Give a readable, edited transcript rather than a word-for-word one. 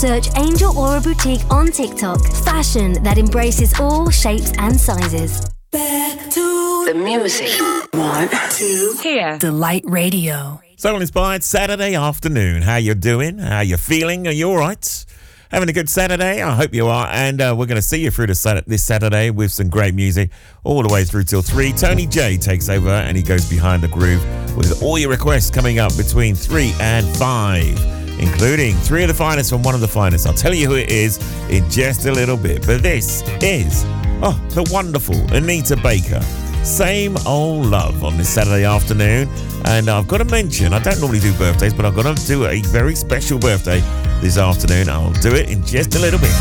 Search Angel Aura Boutique on TikTok. Fashion that embraces all shapes and sizes. Back to the music. 1, 2, here. Delight Radio. Soul Inspired Saturday afternoon. How you doing? How you feeling? Are you all right? Having a good Saturday? I hope you are. And we're going to see you through this Saturday with some great music all the way through till 3. Tony J takes over and he goes behind the groove with all your requests coming up between 3 and 5, including 3 of the finest from one of the finest. I'll tell you who it is in just a little bit. But this is, the wonderful Anita Baker. Same Old Love on this Saturday afternoon. And I've got to mention, I don't normally do birthdays, but I've got to do a very special birthday this afternoon. I'll do it in just a little bit.